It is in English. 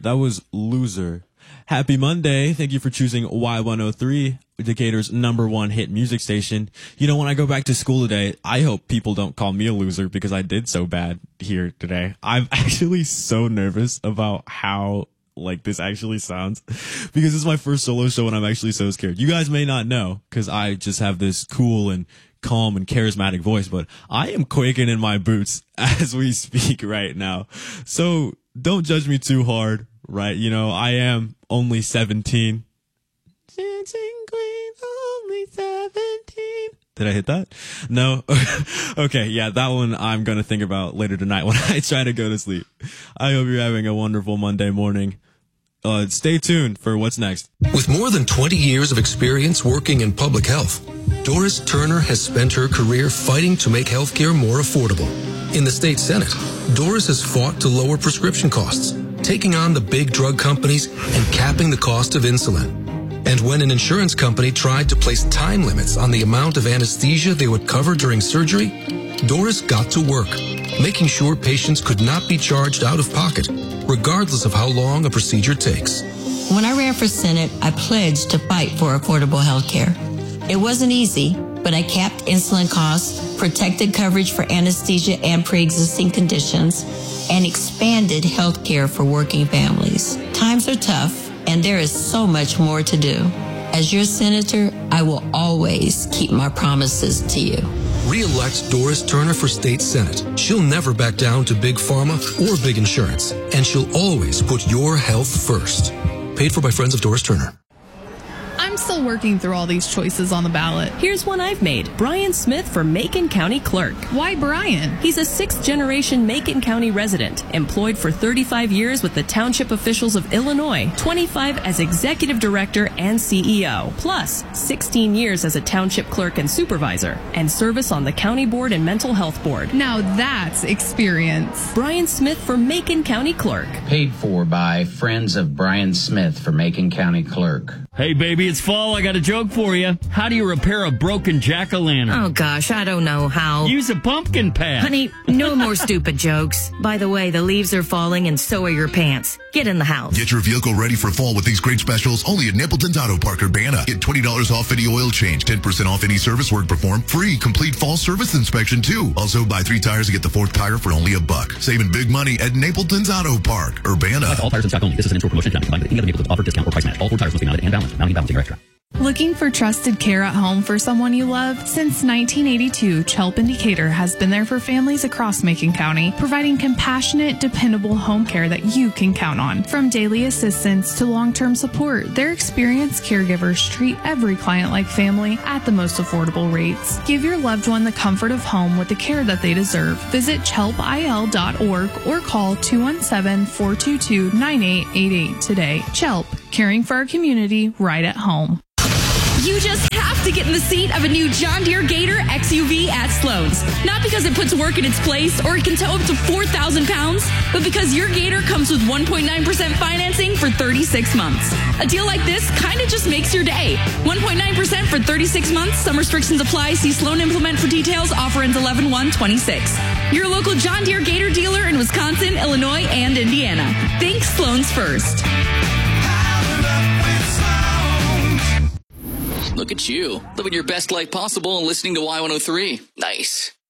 That was Loser. Happy Monday. Thank you for choosing Y103, Decatur's #1 hit music station. You know, when I go back to school today, I hope people don't call me a loser because I did so bad here today. I'm actually so nervous about how this actually sounds because it's my first solo show and I'm actually so scared. You guys may not know because I just have this cool and calm and charismatic voice, but I am quaking in my boots as we speak right now. So don't judge me too hard, right? You know, I am only 17. Dancing Queen, only 17. Did I hit that? No? Okay, yeah, that one I'm going to think about later tonight when I try to go to sleep. I hope you're having a wonderful Monday morning. Stay tuned for what's next. With more than 20 years of experience working in public health, Doris Turner has spent her career fighting to make healthcare more affordable. In the state Senate, Doris has fought to lower prescription costs, taking on the big drug companies and capping the cost of insulin. And when an insurance company tried to place time limits on the amount of anesthesia they would cover during surgery, Doris got to work, making sure patients could not be charged out of pocket, regardless of how long a procedure takes. When I ran for Senate, I pledged to fight for affordable health care. It wasn't easy, but I capped insulin costs, protected coverage for anesthesia and pre-existing conditions, and expanded health care for working families. Times are tough, and there is so much more to do. As your senator, I will always keep my promises to you. Re-elect Doris Turner for state Senate. She'll never back down to big pharma or big insurance, and she'll always put your health first. Paid for by Friends of Doris Turner. I'm still working through all these choices on the ballot. Here's one I've made. Brian Smith for Macon County Clerk. Why Brian? He's a 6th-generation Macon County resident, employed for 35 years with the township officials of Illinois, 25 as executive director and CEO, plus 16 years as a township clerk and supervisor, and service on the county board and mental health board. Now that's experience. Brian Smith for Macon County Clerk. Paid for by Friends of Brian Smith for Macon County Clerk. Hey, baby, it's fall. I got a joke for you. How do you repair a broken jack-o'-lantern? Oh, gosh, I don't know how. Use a pumpkin patch. Honey, no more stupid jokes. By the way, the leaves are falling and so are your pants. Get in the house. Get your vehicle ready for fall with these great specials only at Napleton's Auto Park, Urbana. Get $20 off any oil change, 10% off any service work performed, free complete fall service inspection too. Also, buy 3 tires and get the 4th tire for only $1. Saving big money at Napleton's Auto Park, Urbana. All tires in stock only. This is an in-store promotion combined with any other Napleton's offer, discount, or price match. All 4 tires must be mounted and balanced. Mounting balancing are extra. Looking for trusted care at home for someone you love? Since 1982, Chelp in Decatur has been there for families across Macon County, providing compassionate, dependable home care that you can count on. From daily assistance to long-term support, their experienced caregivers treat every client like family at the most affordable rates. Give your loved one the comfort of home with the care that they deserve. Visit chelpil.org or call 217-422-9888 today. Chelp, caring for our community right at home. You just have to get in the seat of a new John Deere Gator XUV at Sloan's. Not because it puts work in its place or it can tow up to 4,000 pounds, but because your Gator comes with 1.9% financing for 36 months. A deal like this kind of just makes your day. 1.9% for 36 months. Some restrictions apply. See Sloan Implement for details. Offer ends 11/1/26. Your local John Deere Gator dealer in Wisconsin, Illinois, and Indiana. Think Sloan's first. Look at you, living your best life possible and listening to Y103. Nice.